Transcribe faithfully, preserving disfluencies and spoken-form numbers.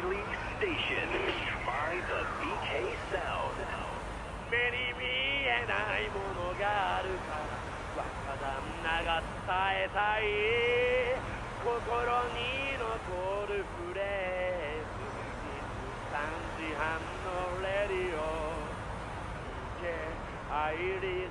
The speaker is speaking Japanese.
Daily Station by the ビーケー Sound。 目に見えないものがあるから若旦那が伝えたい心に残るフレーズさんじはんのレディオ ビーケー アイリ